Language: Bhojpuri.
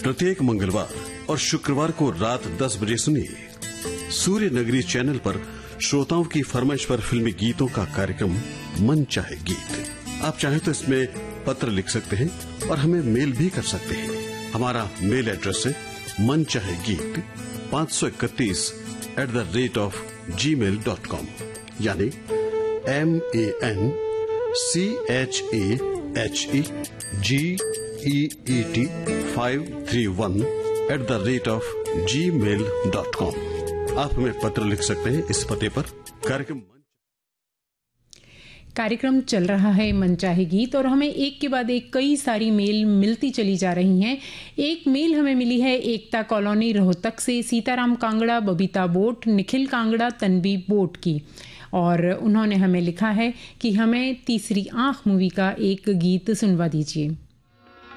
प्रत्येक मंगलवार और शुक्रवार को रात 10 बजे सुनिए सूर्य नगरी चैनल पर श्रोताओं की फरमाइश पर फिल्मी गीतों का कार्यक्रम मन चाहे गीत। आप चाहें तो इसमें पत्र लिख सकते हैं और हमें मेल भी कर सकते हैं। हमारा मेल एड्रेस है manchahegit 531@gmail.com, यानी MANCHAHEGEET 531@gmail.com। आप हमें पत्र लिख सकते हैं इस पते पर। कार्यक्रम चल रहा है मनचाहे गीत और हमें एक के बाद एक कई सारी मेल मिलती चली जा रही हैं। एक मेल हमें मिली है एकता कॉलोनी रोहतक से सीताराम कांगड़ा, बबीता बोट, निखिल कांगड़ा, तन्वी बोट की, और उन्होंने हमें लिखा है कि हमें तीसरी आंख मूवी का एक गीत सुनवा दीजिए।